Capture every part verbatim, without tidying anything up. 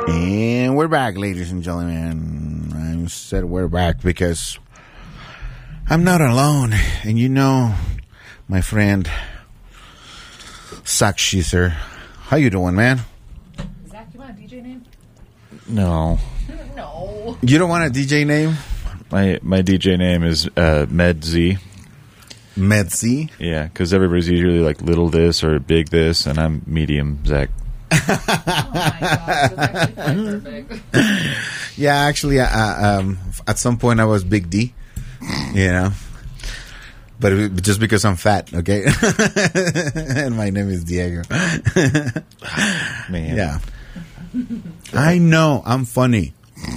And we're back, ladies and gentlemen. I said we're back because I'm not alone. And you know, my friend, Zach Schiesser. How you doing, man? Zach, you want a D J name? No. No. You don't want a D J name? My my D J name is uh, Med Z. Med Z? Yeah, because everybody's usually like little this or big this, and I'm medium Zach. Oh my gosh, that's actually quite perfect. Yeah, actually, uh, um, at some point I was Big D, you know, but it, just because I'm fat, okay? And my name is Diego. Man. Yeah. I know, I'm funny.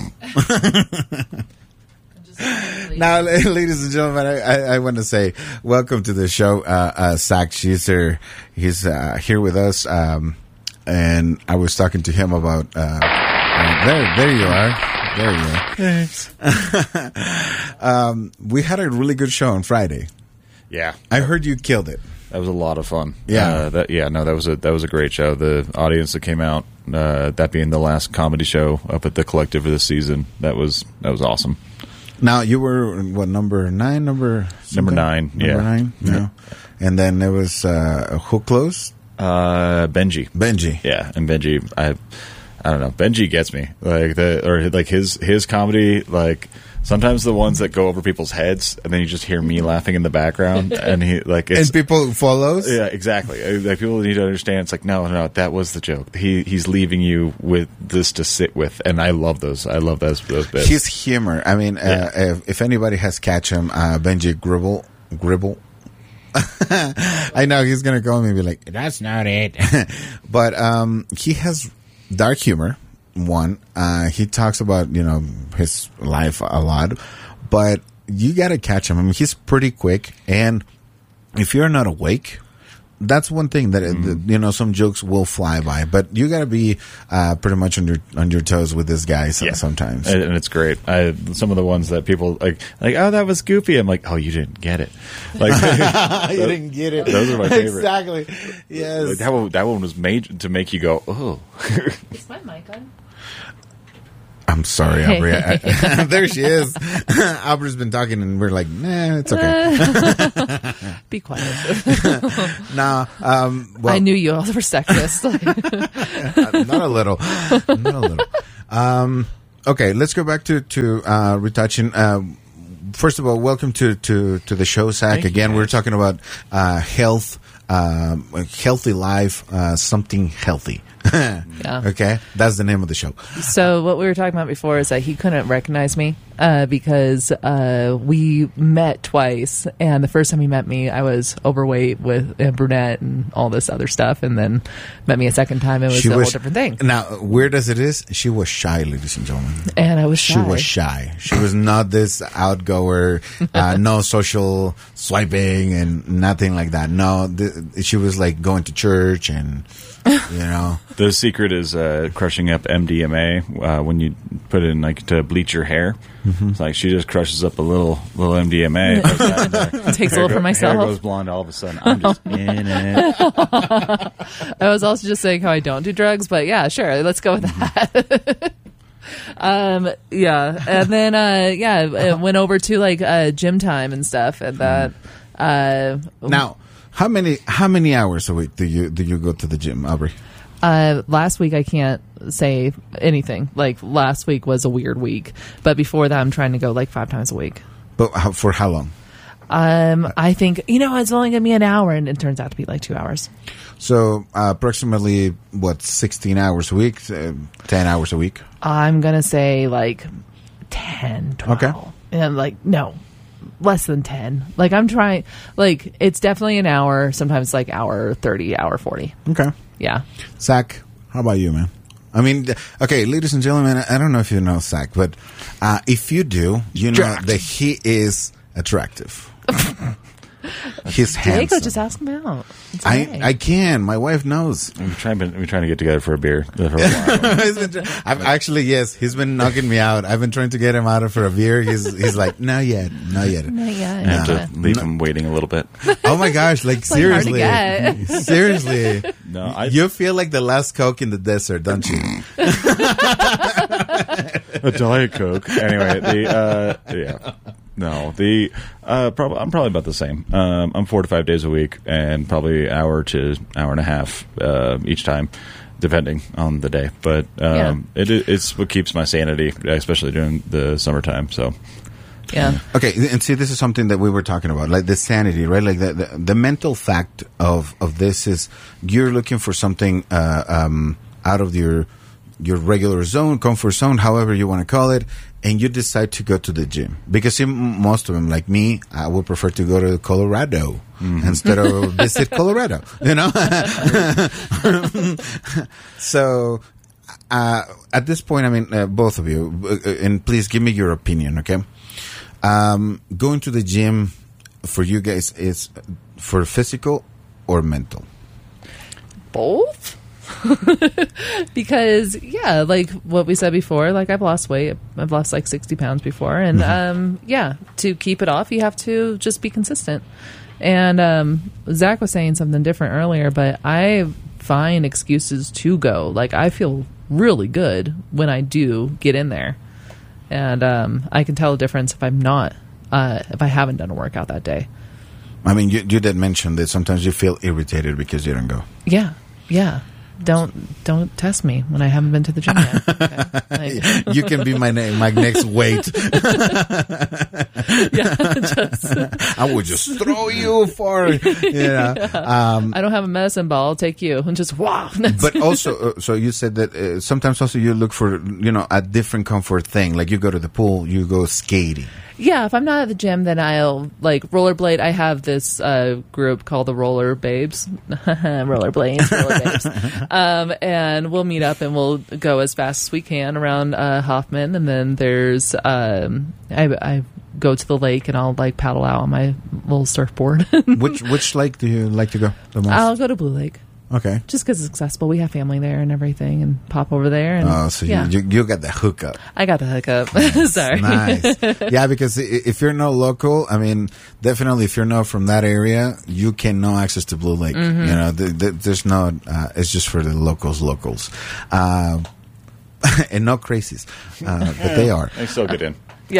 Now, ladies and gentlemen, I, I, I want to say welcome to the show. Uh, uh, Zach Schiesser, he's uh, here with us, um, and I was talking to him about. Uh, uh, there, there you are. There you are. Thanks. um, we had a really good show on Friday. Yeah, I heard you killed it. that was a lot of fun. Yeah. uh, that, yeah. No, that was a that was a great show. The audience that came out, uh, that being the last comedy show up at the Collective of this season, that was that was awesome. Now you were what number nine? Number Number nine, Number yeah. nine. Yeah. And then there was uh, who closed? Uh, Benji. Benji. Yeah, and Benji, I, I don't know. Benji gets me like the or like his his comedy. Like sometimes the ones that go over people's heads, and then you just hear me laughing in the background, and he like it's, And people follows. yeah, exactly. Like people need to understand. It's like no, no, that was the joke. He he's leaving you with this to sit with, and I love those. I love those those bits. His humor. I mean, uh, if, if anybody has catch him, uh, Benji Gribble, Gribble. I know he's gonna call me and be like, "That's not it," but um, he has dark humor. One, uh, he talks about you know his life a lot, but you gotta catch him. I mean, he's pretty quick, and if you're not awake. That's one thing that, mm. that you know some jokes will fly by, but you got to be uh, pretty much on your on your toes with this guy so, Yeah. sometimes, and, and it's great. I some of the ones that people like, like oh, that was goofy. I'm like, oh, you didn't get it. Like you didn't get it. Those are my favorite. Exactly. Yes. Like, that one, that one was made to make you go, oh. Is my mic on? I'm sorry, Aubrey. I, I, there she is. Aubrey's been talking, and we're like, nah, it's okay. Be quiet. nah, um, well, I knew you all were sexist. not a little, not a little. Um, okay, let's go back to to uh, retouching. Uh, first of all, welcome to to to the show, Zach. Thank Again, you, we're talking about uh, health, um, healthy life, uh, something healthy. Yeah. Okay, that's the name of the show. So what we were talking about before is that he couldn't recognize me uh, because uh, we met twice, and the first time he met me, I was overweight with a brunette and all this other stuff, and then met me a second time, it was She a was- whole different thing. Now, weird as it is, she was shy, ladies and gentlemen. And I was shy. She was shy. She was not this outgoer, uh, no social swiping and nothing like that. No, th- she was like going to church and, you know. The secret is uh, crushing up M D M A uh, when you put it in like to bleach your hair. Mm-hmm. It's like she just crushes up a little little M D M A. puts that in there. Takes a Hair little for go- myself. Hair goes blonde all of a sudden. I'm just in it. I was also just saying how I don't do drugs, but yeah, sure, let's go with that. um, yeah, and then uh, yeah, it went over to like uh, gym time and stuff, and that. Uh, Now, how many how many hours a week do you do you go to the gym, Aubrey? Uh, last week I can't say anything. Like last week was a weird week, but before that I'm trying to go like five times a week. But how, for how long? Um, I think you know it's only gonna be an hour, and it turns out to be like two hours. So uh, approximately what sixteen hours a week, uh, ten hours a week. I'm gonna say like ten, twelve. Okay. And like no, less than ten. Like I'm trying. Like it's definitely an hour. Sometimes like hour thirty, hour forty. Okay. Yeah. Zach, how about you, man? I mean, okay, ladies and gentlemen, I don't know if you know Zach, but uh, if you do, you know Jack. that he is attractive. He's Diego, handsome. just ask him out. It's I okay. I can. My wife knows. We're trying, we're trying to get together for a beer for a while. He's been try- I've actually yes. He's been knocking me out. I've been trying to get him out for a beer. He's he's like, not yet, not yet. Not yet. I have Yeah. to leave him waiting a little bit. Oh my gosh! Like, like hard to seriously, get. seriously. No, I, You feel like the last Coke in the desert, don't you? a Diet Coke. Anyway, the uh, yeah, no, the uh, probably I'm probably about the same. Um, I'm four to five days a week, and probably hour to hour and a half uh, each time, depending on the day. But um, Yeah. it it's what keeps my sanity, especially during the summertime. So. Yeah. Okay, and see, this is something that we were talking about, like the sanity, right? Like the the, the mental fact of, of this is you're looking for something uh, um, out of your your regular zone, comfort zone, however you want to call it, and you decide to go to the gym. Because see, m- most of them, like me, I would prefer to go to Colorado mm-hmm. instead of visit Colorado, you know? So, uh, at this point, I mean, uh, both of you, uh, and please give me your opinion, okay? Um, going to the gym for you guys is for physical or mental? Both. Because yeah, like what we said before, like I've lost weight. I've lost like sixty pounds before, and Mm-hmm. um, yeah, to keep it off, you have to just be consistent. And um, Zach was saying something different earlier, but I find excuses to go. Like I feel really good when I do get in there. And um, I can tell a difference if I'm not, uh, if I haven't done a workout that day. I mean, you, you did mention that sometimes you feel irritated because you don't go. Yeah, yeah. Don't don't test me when I haven't been to the gym yet. Okay? Like, You can be my na- my next weight. yeah, just, I would just throw you for, you know. Um, I don't have a medicine ball. I'll take you and just wow. but also, uh, so you said that uh, sometimes also you look for, you know, a different comfort thing. Like you go to the pool, you go skating. Yeah, if I'm not at the gym, then I'll like rollerblade. I have this uh, group called the Roller Babes, rollerblades, roller babes, um, and we'll meet up and we'll go as fast as we can around uh, Hoffman. And then there's um, I, I go to the lake and I'll like paddle out on my little surfboard. Which which lake do you like to go the most? I'll go to Blue Lake. Okay. Just because it's accessible. We have family there and everything, and pop over there. And, Oh, so yeah. you, you you got the hookup. I got the hookup. Sorry. Nice. Yeah, because i- if you're not local, I mean, definitely if you're not from that area, you can no access to Blue Lake. Mm-hmm. You know, th- th- there's no, uh, it's just for the locals, locals. Uh, and no crazies. Uh, but they are. I still get in.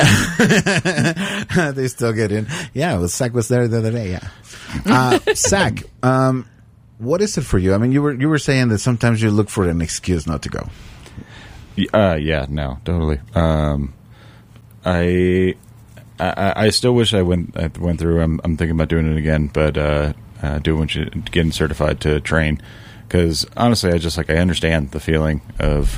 Yeah. They still get in. Yeah, well, Zach was there the other day, yeah. Uh, Zach, um, what is it for you? I mean, you were you were saying that sometimes you look for an excuse not to go. Uh, yeah, no, totally. Um, I, I, I still wish I went I went through. I'm, I'm thinking about doing it again, but uh, uh, do want you getting certified to train because honestly, I just like I understand the feeling of.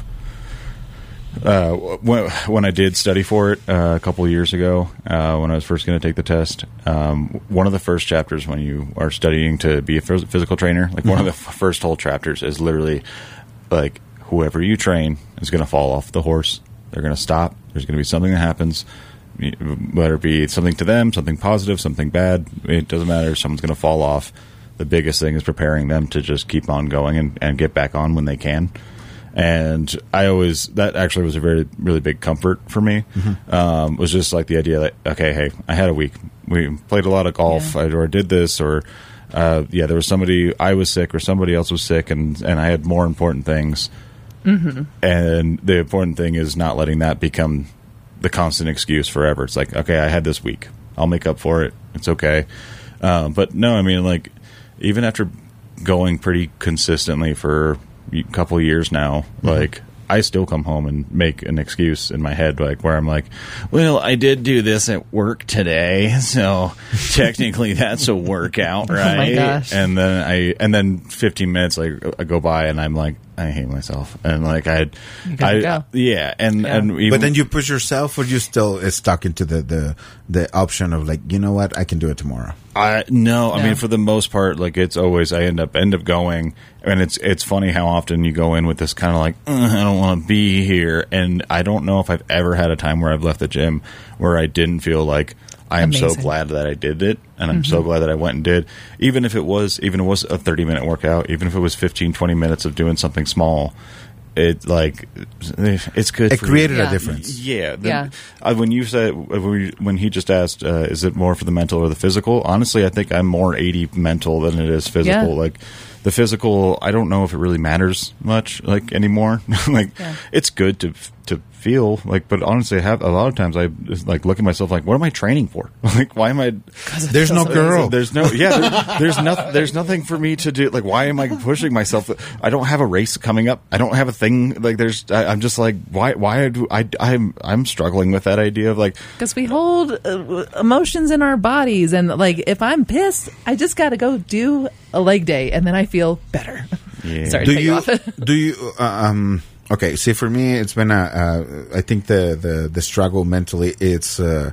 Uh, when, when I did study for it uh, a couple of years ago, uh, when I was first going to take the test, um, one of the first chapters when you are studying to be a phys- physical trainer, like one of the f- first whole chapters is literally like whoever you train is going to fall off the horse. They're going to stop. There's going to be something that happens, whether it be something to them, something positive, something bad. It doesn't matter. Someone's going to fall off. The biggest thing is preparing them to just keep on going and, and get back on when they can. And I always, that actually was a very, really big comfort for me. Mm-hmm. Um, was just like the idea that, okay, hey, I had a week. We played a lot of golf, Yeah. I, or did this, or, uh, yeah, there was somebody, I was sick or somebody else was sick, and, and I had more important things. Mm-hmm. And the important thing is not letting that become the constant excuse forever. It's like, okay, I had this week. I'll make up for it. It's okay. Um, but no, I mean, like, even after going pretty consistently for a couple of years now, mm-hmm. like I still come home and make an excuse in my head, like where I'm like, well, I did do this at work today, so technically that's a workout, right? Oh my gosh. And then I, and then fifteen minutes like I go by and I'm like, I hate myself, and like I, You gotta I, go. yeah, and Yeah. and even, But then you push yourself, or you still is stuck into the, the the option of like, you know what, I can do it tomorrow. I no, I No. mean for the most part, like it's always I end up end up going, and it's it's funny how often you go in with this kind of like "Ugh, I don't want to be here, and I don't know if I've ever had a time where I've left the gym where I didn't feel like I am so Amazing. glad that I did it, and I'm mm-hmm. so glad that I went and did. Even if it was, even if it was a thirty minute workout, even if it was fifteen, twenty minutes of doing something small, it like it's good. It for created you. a difference. Yeah, the, yeah. Uh, when you said when he just asked, uh, is it more for the mental or the physical? Honestly, I think I'm more eighty mental than it is physical. Yeah. Like the physical, I don't know if it really matters much like anymore. like yeah. it's good to to feel like, but honestly, I have a lot of times I just, like look at myself like, what am I training for? Like, why am I? There's no girl. There's no yeah. There, there's nothing. There's nothing for me to do. Like, why am I pushing myself? I don't have a race coming up. I don't have a thing. Like, there's. I, I'm just like, why? Why do I? I'm I'm struggling with that idea of like because we hold uh, emotions in our bodies, and like if I'm pissed, I just got to go do a leg day, and then I feel better. Yeah. Sorry, do to you? cut you off. do you? Uh, um. Okay, see, for me, it's been a. Uh, I think the, the, the struggle mentally, it's uh,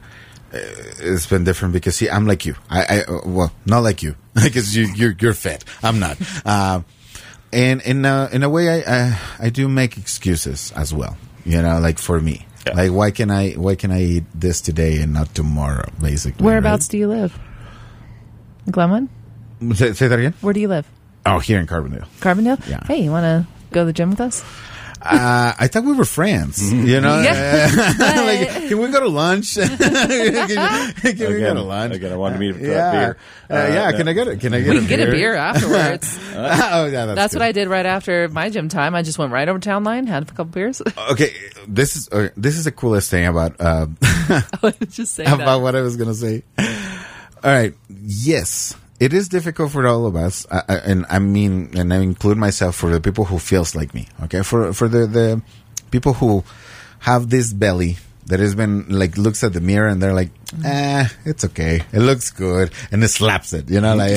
it's been different because see, I'm like you. I, I well, not like you, because you you're, you're fat. I'm not. Uh, and in a, in a way, I, I I do make excuses as well. You know, like for me, yeah. like why can I why can I eat this today and not tomorrow? Basically, whereabouts right? do you live? Glenwood. Say, say that again. Where do you live? Oh, here in Carbondale. Carbondale. Yeah. Hey, you want to go to the gym with us? Uh, I thought we were friends, you know. Yeah. Uh, like, can we go to lunch? can can again, we go to lunch? Again, I wanted to meet for yeah. that beer. Uh, uh, yeah, can I get it? Can I get We a can get a beer afterwards. oh, yeah, that's, That's good. what I did right after my gym time. I just went right over town line, had a couple beers. Okay, this is uh, this is the coolest thing about uh, I was just saying about that. what I was gonna say. All right, yes. It is difficult for all of us, I, I, and I mean, and I include myself for the people who feels like me. Okay, for for the, the people who have this belly that has been like looks at the mirror and they're like, eh, it's okay, it looks good, and it slaps it, you know, like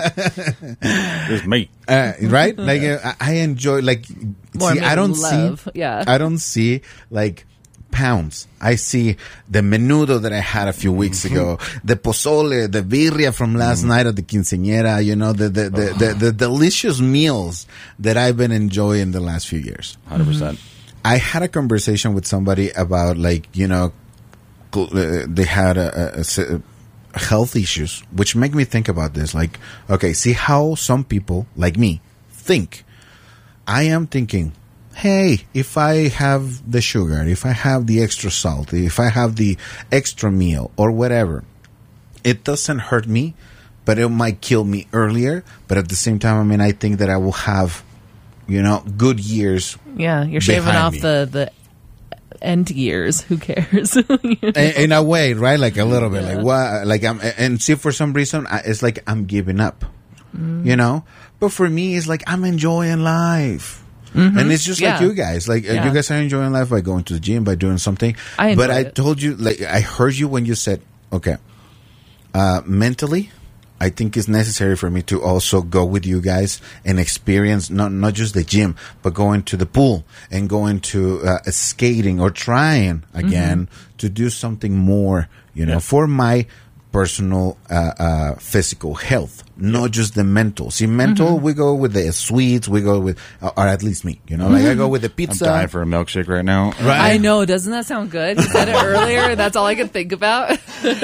it's me, uh, right? Like uh, I enjoy like More see, I don't love. see, yeah, I don't see like. Pounds. I see the menudo that I had a few weeks ago, the pozole, the birria from last mm. night at the quinceañera, you know, the the, the, oh. the the delicious meals that I've been enjoying the last few years. one hundred percent. I had a conversation with somebody about, like, you know, they had a, a, a health issues, which make me think about this. Like, okay, see how some people, like me, think. I am thinking, hey, if I have the sugar, if I have the extra salt, if I have the extra meal or whatever, it doesn't hurt me, but it might kill me earlier. But at the same time, I mean, I think that I will have, you know, good years. Yeah, you're shaving off me. the, the end years. Who cares? You know? in, in a way, right? Like a little bit, yeah. like what? Like I'm, and see, for some reason, I, it's like I'm giving up, mm. you know. But for me, it's like I'm enjoying life. Mm-hmm. And it's just yeah. like you guys. Like uh, yeah. you guys are enjoying life by going to the gym, by doing something. I but I it. told you, like I heard you when you said, okay, uh, mentally, I think it's necessary for me to also go with you guys and experience not not just the gym, but going to the pool and going to uh, skating or trying again mm-hmm. to do something more, you know, yeah. for my personal uh, uh, physical health, not just the mental. See, mental, mm-hmm. we go with the sweets, we go with, or at least me, you know, like I go with the pizza. I'm dying for a milkshake right now. Right? I know. Doesn't that sound good? You said it earlier. That's all I could think about.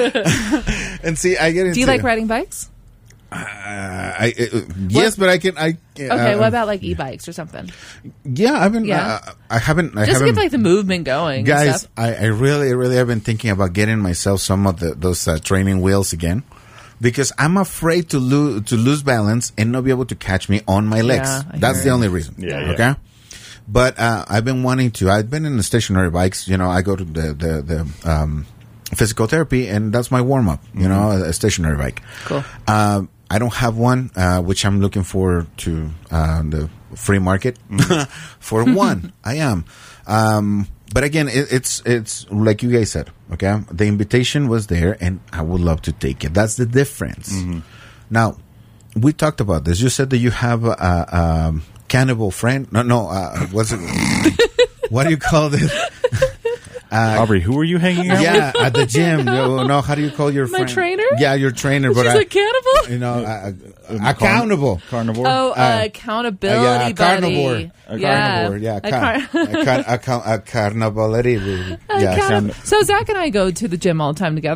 And see, I get into... Do you like riding bikes? Uh, I uh, yes, but I can. I okay. Uh, what about like e-bikes or something? Yeah, I've been. Yeah. Uh, I haven't. I Just haven't, get like the movement going, guys. and stuff. I, I really, really have been thinking about getting myself some of the, those uh, training wheels again, because I'm afraid to lose to lose balance and not be able to catch me on my legs. Yeah, That's the only reason. Yeah. yeah. Okay. But uh, I've been wanting to. I've been in the stationary bikes. You know, I go to the the the um, physical therapy, and that's my warm up. You mm-hmm. know, a, a stationary bike. Cool. Um, I don't have one, uh, which I'm looking forward to uh, the free market for one. I am, um, but again, it, it's it's like you guys said. Okay, the invitation was there, and I would love to take it. That's the difference. Mm-hmm. Now, we talked about this. You said that you have a, a, a cannibal friend. No, no. Uh, what's it? What do you call this? Uh, Aubrey, who are you hanging out yeah, with? Yeah, at the gym. No, no, how do you call your My friend? trainer? Yeah, your trainer. But She's I, a cannibal? You know, uh, uh, accountable. Carnivore? Oh, uh, Uh, accountability uh, yeah, buddy. carnivore. A Yeah. carnivore, yeah. A Car- car- a, car- a, car- a carnivality. A Yeah, carni- so Zach and I go to the gym all the time together.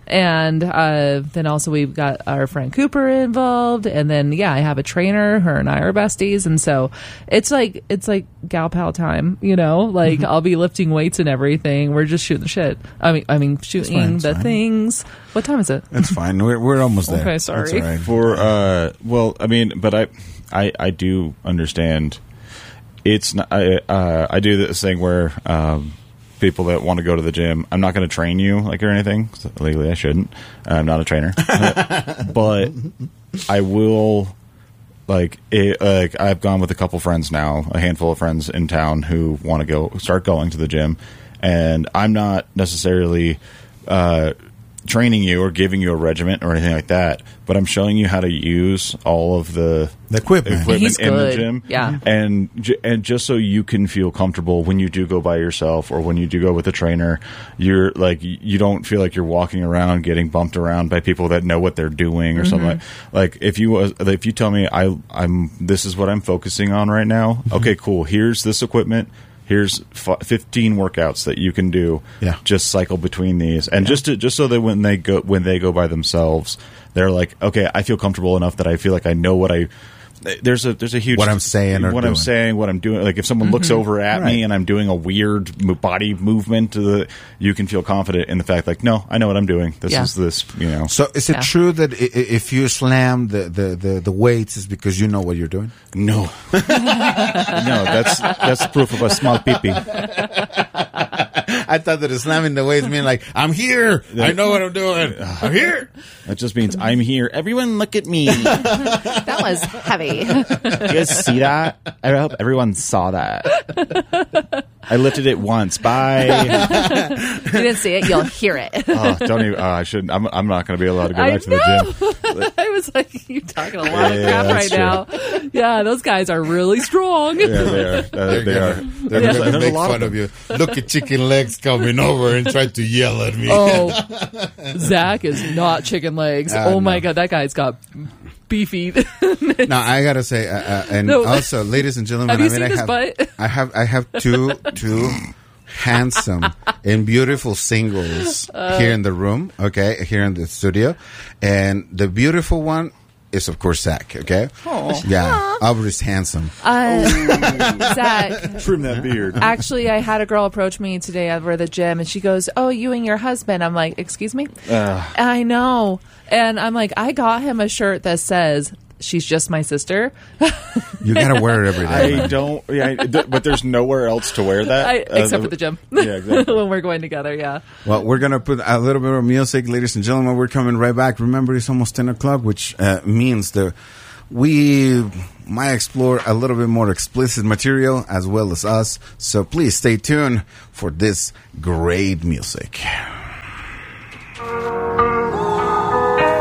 And uh, then also we've got our friend Cooper involved, and then yeah, I have a trainer. Her and I are besties, and so it's like it's like gal pal time, you know. Like I'll be lifting weights and everything. We're just shooting the shit. I mean, I mean shooting fine, it's the fine. things. What time is it? It's fine. We're we're almost there. Okay, sorry. That's all right. For uh, well, I mean, but I, I, I do understand. It's not. I, uh, I do this thing where um, people that want to go to the gym, I'm not going to train you like or anything. So legally, I shouldn't. I'm not a trainer, but I will. Like, it, like I've gone with a couple friends now, a handful of friends in town who want to go start going to the gym, and I'm not necessarily uh, training you or giving you a regiment or anything like that, but I'm showing you how to use all of the, The equipment. equipment He's in good. the gym, Yeah. and ju- and just so you can feel comfortable when you do go by yourself or when you do go with a trainer, you're like you don't feel like you're walking around getting bumped around by people that know what they're doing or something. Like, like if you was if you tell me I I'm this is what I'm focusing on right now. Okay, cool. Here's this equipment. Here's f- fifteen workouts that you can do. Yeah. Just cycle between these, and just to, just so that when they go when they go by themselves, they're like, okay, I feel comfortable enough that I feel like I know what I. There's a there's a huge What I'm saying or what I'm doing. saying, what I'm doing. Like if someone looks over at Right. me and I'm doing a weird mo- body movement, to the, you can feel confident in the fact, like, no, I know what I'm doing. This Yeah. is this, you know. So is it Yeah. true that i- i- if you slam the, the, the, the weights is because you know what you're doing? No, no, that's that's proof of a small peepee. I thought that slamming the weights mean like, I'm here. I know what I'm doing. I'm here. That just means I'm here. Everyone, look at me. You That was heavy. guys see that? I hope everyone saw that. I lifted it once. Bye. You didn't see it, you'll hear it. Oh, don't even. Uh, I shouldn't. I'm. I'm not going to be allowed to go I back to the gym. I was like, you're talking a lot of Yeah, crap right that's now. Yeah, those guys are really strong. Yeah, they are. Uh, They're they are. gonna, they're There's- gonna there's a make lot fun of of you. Look at chicken legs coming over and try to yell at me. Oh, Zach is not chicken legs. Uh, oh my no. god, that guy's got beefy. No, I gotta say, uh, uh, and No. also, ladies and gentlemen, Have you I mean, seen I his have, butt? I have, I have two, two handsome and beautiful singles Uh. here in the room. Okay, here in the studio, and the beautiful one is, of course, Zach. Okay, yeah, Aubrey's handsome. Uh, Zach, Trim that beard. actually, I had a girl approach me today over the gym, and she goes, "Oh, you and your husband." I'm like, "Excuse me?" I know, and I'm like, I got him a shirt that says, "She's just my sister." You gotta wear it every day. I man. don't. Yeah, I- th- but there's nowhere else to wear that I, uh, except for the gym. Yeah, exactly. When we're going together, yeah. Well, we're going to put a little bit of music, ladies and gentlemen. We're coming right back. Remember, it's almost ten o'clock, which uh, means that we might explore a little bit more explicit material as well as us. So please stay tuned for this great music.